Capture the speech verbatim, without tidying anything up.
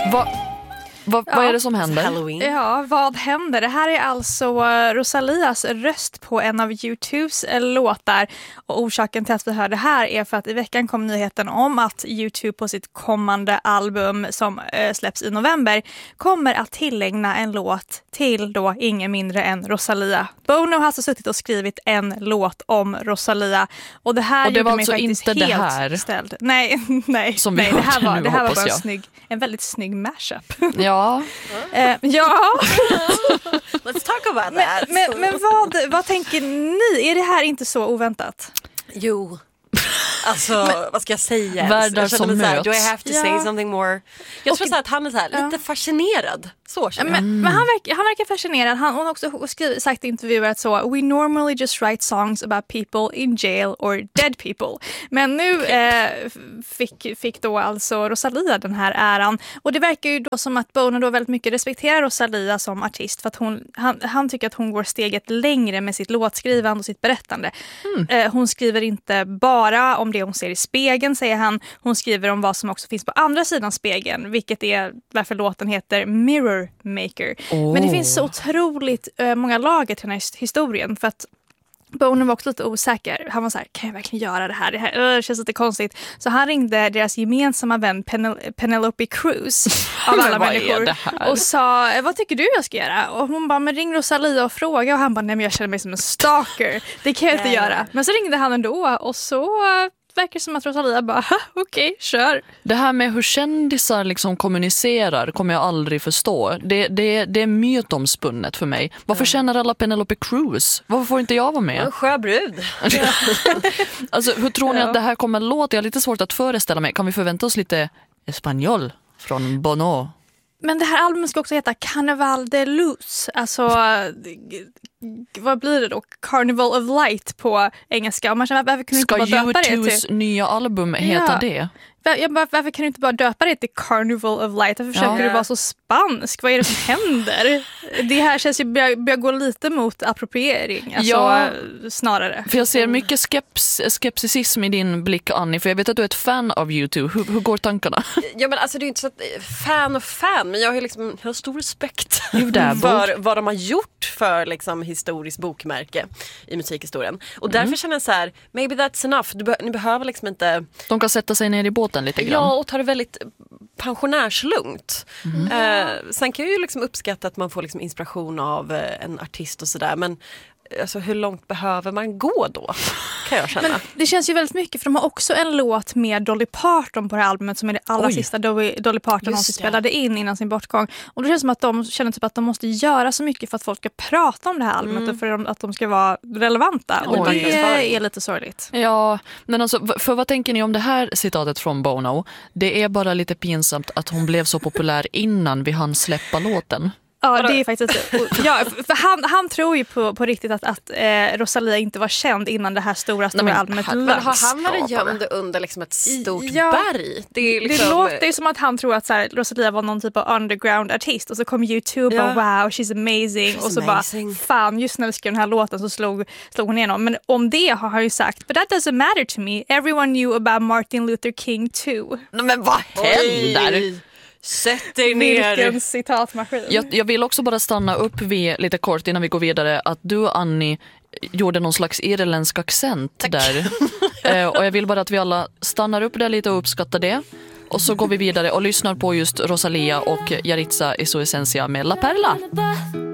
Va, va, ja. Vad är det som händer? Halloween. Ja, vad händer? Det här är alltså Rosalias röst på en av YouTubes låtar. Och orsaken till att vi hör det här är för att i veckan kom nyheten om att YouTube på sitt kommande album som äh, släpps i november kommer att tillägna en låt till då ingen mindre än Rosalia. Bono har alltså suttit och skrivit en låt om Rosalia. Och det här och det var alltså inte helt det här ställd. Nej, nej, som vi nej det här var, nu, det här var bara en, jag. snygg, en väldigt snygg mashup. Ja. uh, ja. Let's talk about men, that. Men, men vad, vad tänker ni? Är det här inte så oväntat? Jo. Alltså, men, vad ska jag säga? Världar jag som mig så här, möts. do I have to ja. say something more? Jag tror och, så här, att han är så här, ja. lite fascinerad. Så ja, men, mm. men han, verkar, han verkar fascinerad. Han har också skrivit, sagt i intervjuer att så we normally just write songs about people in jail or dead people. Men nu eh, fick, fick då alltså Rosalia den här äran. Och det verkar ju då som att Bono då väldigt mycket respekterar Rosalia som artist. För att hon, han, han tycker att hon går steget längre med sitt låtskrivande och sitt berättande. Mm. Eh, hon skriver inte bara om det hon ser i spegeln, säger han. Hon skriver om vad som också finns på andra sidan spegeln. Vilket är varför låten heter Mirror Maker. Oh. Men det finns så otroligt uh, många lager till den här historien för att Bono var också lite osäker. Han var så här, kan jag verkligen göra det här? Det här uh, känns lite konstigt. Så han ringde deras gemensamma vän Penel- Penelope Cruz av alla människor och sa, vad tycker du jag ska göra? Och hon bara, men ring Rosalia och fråga. Och han bara, nej men jag känner mig som en stalker. Det kan jag inte göra. Men så ringde han ändå och så uh, verkar som att Rosalia bara, okej, okay, kör. Det här med hur kändisar liksom kommunicerar kommer jag aldrig förstå. Det, det, det är mytomspunnet för mig. Varför mm. känner alla Penelope Cruz? Varför får inte jag vara med? En sjöbrud. Alltså, hur tror ni ja. att det här kommer låta? Jag har lite svårt att föreställa mig. Kan vi förvänta oss lite espanjol från Bono? Men det här albumet ska också heta Carnaval de Luz. Alltså, vad blir det då? Carnival of Light på engelska. Och man känner, varför kan du inte bara döpa det till... Ska U two's nya album heta ja. det? Jag bara, varför kan du inte bara döpa det till Carnival of Light? Varför försöker ja. du vara så spansk? Vad är det som händer? Det här känns ju börjar, börjar gå lite mot appropriering. Alltså, ja. snarare. För jag ser mycket skeps, skepticism i din blick, Annie. För jag vet att du är ett fan av YouTube. Hur, hur går tankarna? Ja, men alltså det är inte så att fan och fan. Men jag har, liksom, jag har stor respekt för vad de har gjort för liksom, historiskt bokmärke i musikhistorien. Och mm. därför känner jag så här, maybe that's enough. Du be- ni behöver liksom inte... De kan sätta sig ner i båten lite grann. Ja, och ta det väldigt pensionärslugnt. Mm. Eh, sen kan jag ju liksom uppskatta att man får liksom inspiration av eh, en artist och sådär, men alltså, hur långt behöver man gå då? Kan jag känna. Men det känns ju väldigt mycket, för de har också en låt med Dolly Parton på det här albumet som är det allra Oj. sista Dolly, Dolly Parton som spelade in innan sin bortgång. Och det känns som att de känner typ att de måste göra så mycket för att folk ska prata om det här albumet mm. och för att de ska vara relevanta. Och Oj. det är lite sorgligt. Ja, men alltså, för vad tänker ni om det här citatet från Bono? Det är bara lite pinsamt att hon blev så populär innan vi hann släppa låten. Ja, det är faktiskt... Ja, för han, han tror ju på, på riktigt att, att eh, Rosalia inte var känd innan det här stora, stora albumet. Men har han varit gömd under liksom ett stort ja, berg? Det, är liksom... det låter ju som att han tror att så här, Rosalia var någon typ av underground-artist. Och så kom YouTube och ja. wow, she's amazing. She's och så amazing. bara, fan, just när vi skrev den här låten så slog, slog hon igenom. Men om det har han ju sagt, but that doesn't matter to me. Everyone knew about Martin Luther King too. Men vad händer? Oj. Sätt dig ner. Vilken citatmaskin. Jag, jag vill också bara stanna upp vid lite kort innan vi går vidare att du, Annie, gjorde någon slags irländsk accent Tack. där. eh, och jag vill bara att vi alla stannar upp där lite och uppskattar det. Och så går vi vidare och lyssnar på just Rosalia och Yaritza i Su Essentia med La Perla.